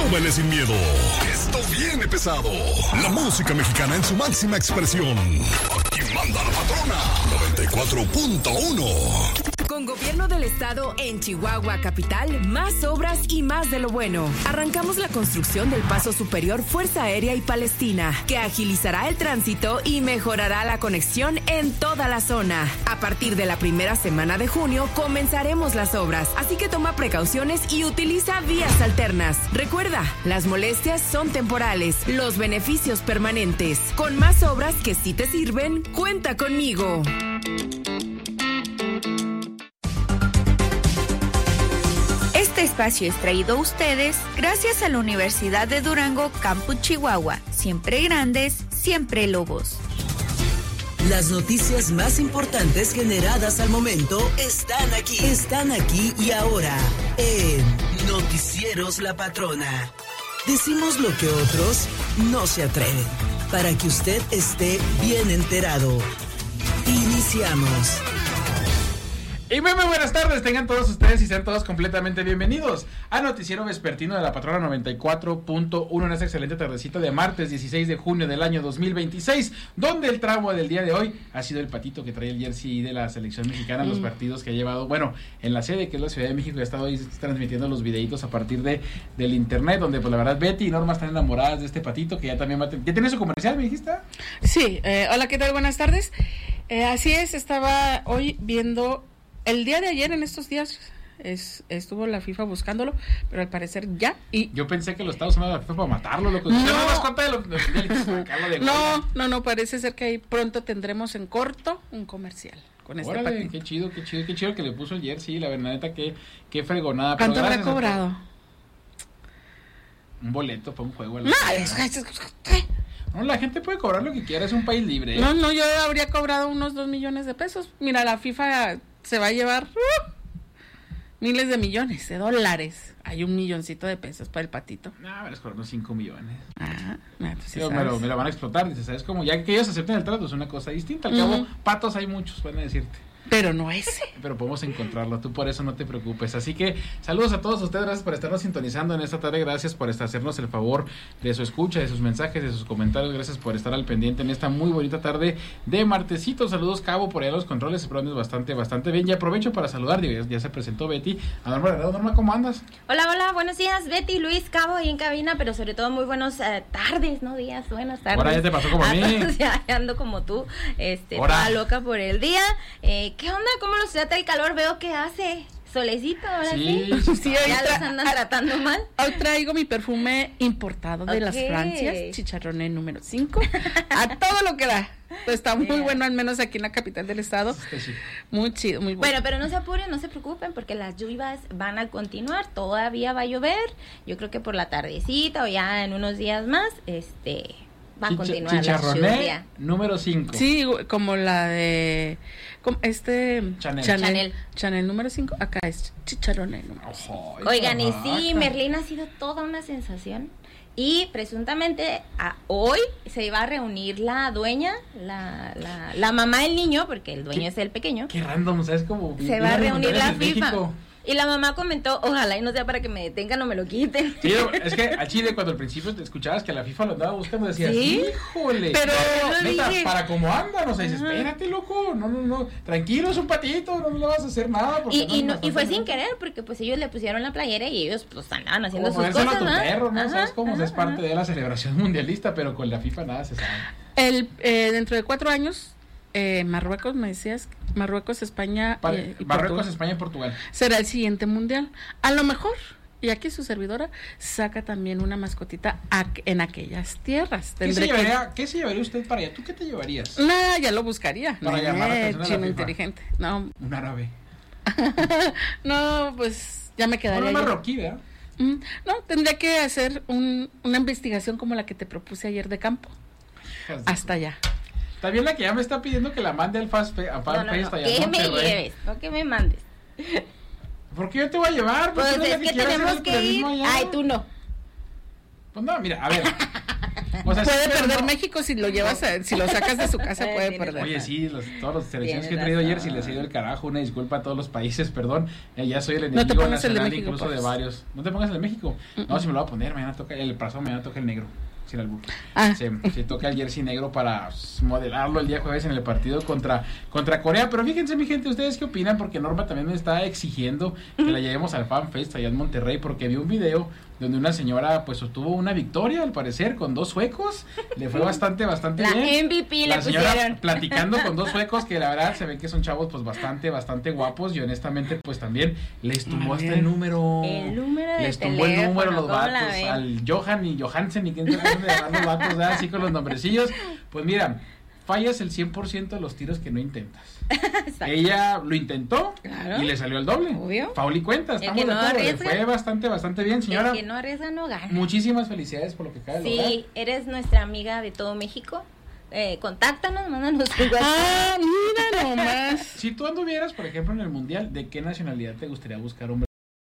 Súbele sin miedo. Esto viene pesado. La música mexicana en su máxima expresión. Aquí manda la patrona. 94.1. Con Gobierno del Estado en Chihuahua Capital, más obras y más de lo bueno. Arrancamos la construcción del Paso Superior Fuerza Aérea y Palestina, que agilizará el tránsito y mejorará la conexión en toda la zona. A partir de la primera semana de junio comenzaremos las obras, así que toma precauciones y utiliza vías alternas. Recuerda, las molestias son temporales, los beneficios permanentes. Con más obras que sí te sirven, cuenta conmigo. Este espacio es traído a ustedes gracias a la Universidad de Durango, Campus Chihuahua. Siempre grandes, siempre lobos. Las noticias más importantes generadas al momento están aquí y ahora en Noticieros La Patrona. Decimos lo que otros no se atreven, para que usted esté bien enterado. Iniciamos. Y muy buenas tardes, tengan todos ustedes y sean todos completamente bienvenidos a Noticiero Vespertino de la Patrona 94.1 en esta excelente tardecita de martes 16 de junio del año 2026, donde el tramo del día de hoy ha sido el patito que trae el jersey de la selección mexicana, los partidos que ha llevado, bueno, en la sede que es la Ciudad de México, ha estado hoy transmitiendo los videitos a partir del internet, donde pues la verdad Betty y Norma están enamoradas de este patito que ya también ¿ya tiene su comercial, me dijiste? Sí, hola, ¿qué tal? Buenas tardes. Así es, estaba hoy viendo... El día de ayer, en estos días, estuvo la FIFA buscándolo, pero al parecer ya. Y yo pensé que lo estaba usando la FIFA para matarlo, loco. No, parece ser que ahí pronto tendremos en corto un comercial con este patito. Qué chido que le puso el jersey, la verdad, neta, qué fregonada. ¿Cuánto habrá cobrado? Un boleto para un juego. No, la gente puede cobrar lo que quiera, es un país libre. No, yo habría cobrado unos 2 millones de pesos. Mira, la FIFA se va a llevar miles de millones de dólares. Hay $1 milloncito de pesos para el patito. No, me les cobrando 5 millones. Pues sí, me lo van a explotar, dices, ¿sabes? Como ya que ellos acepten el trato es una cosa distinta. Al cabo, patos hay muchos, pueden decirte. Pero no ese. Pero podemos encontrarlo, tú por eso no te preocupes. Así que saludos a todos ustedes, gracias por estarnos sintonizando en esta tarde, gracias por hacernos el favor de su escucha, de sus mensajes, de sus comentarios, gracias por estar al pendiente en esta muy bonita tarde de martesito. Saludos, Cabo, por allá los controles, esperando bastante bien. Y aprovecho para saludar, ya se presentó Betty. A Norma, ¿cómo andas? Hola, buenos días, Betty, Luis, Cabo ahí en cabina, pero sobre todo muy buenas tardes, no días, buenas tardes. Ahora ya te pasó como a mí. Ya ando como tú, toda loca por el día. ¿Qué onda? ¿Cómo los trata el calor? Veo que hace solecito ahora sí. Ya los andan tratando mal. Hoy traigo mi perfume importado de las Francias, Chicharroné número 5. A todo lo que da. Está muy bueno, al menos aquí en la capital del estado. Sí. Muy chido, muy bueno. Bueno, pero no se apuren, no se preocupen, porque las lluvias van a continuar. Todavía va a llover. Yo creo que por la tardecita o ya en unos días más, va a continuar la lluvia. Número 5. Sí, como la de Chanel número 5, acá es Chicharroné número 5. Oigan, y sí, Merlín ha sido toda una sensación. Y presuntamente hoy se iba a reunir la dueña, la mamá del niño, porque el dueño es el pequeño. Qué random, ¿sabes? Como se va a reunir la FIFA. Y la mamá comentó, ojalá y no sea para que me detengan o me lo quiten. Sí, es que a Chile cuando al principio te escuchabas que la FIFA lo andaba buscando, decías, ¿sí? Híjole, pero neta, para cómo andan, o sea, dices, espérate, loco, no, tranquilo, es un patito, no le vas a hacer nada. Y fue sin querer, porque pues ellos le pusieron la playera y ellos pues andaban haciendo sus cosas, a tu perro, ¿no? ¿Sabes cómo? Es parte de la celebración mundialista, pero con la FIFA nada se sabe. Dentro de 4 años... Marruecos, me decías, Marruecos, España España y Portugal. Será el siguiente mundial. A lo mejor, y aquí su servidora saca también una mascotita en aquellas tierras. ¿Qué se llevaría usted para allá? ¿Tú qué te llevarías? Nada, ya lo buscaría. Para llamar a la persona chino de la inteligente. No. Un árabe. No, pues ya me quedaría. Un marroquí, ¿verdad? No, tendría que hacer una investigación como la que te propuse ayer de campo. Hasta allá. También la que ya me está pidiendo que la mande al Fast Face hasta allá. Que me lleves, no que me mandes. ¿Por qué yo te voy a llevar? Pues es que tenemos que ir. Ay, tú no. Pues no, mira, a ver. O sea, puede sí, pero perder no. México si lo llevas, si lo sacas de su casa puede perder. Oye, sí, todas las selecciones Tienes que he traído ayer, razón. si les he ido el carajo, una disculpa a todos los países, perdón. Ya soy el No te enemigo pongas el de nacional México, incluso de porfis. varios. No te pongas el de México. No, si me lo voy a poner, mañana toca el negro. Sin albur. Ah. Se toca el jersey negro para modelarlo el día jueves en el partido contra Corea. Pero fíjense, mi gente, ¿ustedes qué opinan? Porque Norma también me está exigiendo que la llevemos al Fan Fest allá en Monterrey, porque vi un video donde una señora pues obtuvo una victoria, al parecer, con 2 suecos. Le fue bastante La bien. MVP La le señora pusieron. platicando con 2 suecos que la verdad se ven que son chavos pues bastante guapos, y honestamente pues también les tumbó hasta el número. El número de les tumbó el teléfono, número los ¿cómo la vatos, ven? al Johan y Johansen y quién sabe cómo se llaman los vatos, ¿verdad? Así con los nombrecillos. Pues mira, fallas el 100% de los tiros que no intentas. Exacto. Ella lo intentó Claro. y le salió el doble. Obvio. Faul y cuenta, El estamos que de no acuerdo. Le arriesga. fue bastante bien, señora. El que no arriesga no gana. Muchísimas felicidades por lo que acaba de lograr. Sí, eres nuestra amiga de todo México. Contáctanos, mándanos un WhatsApp. Ah, mira nomás. Si tú anduvieras, por ejemplo, en el Mundial, ¿de qué nacionalidad te gustaría buscar hombre?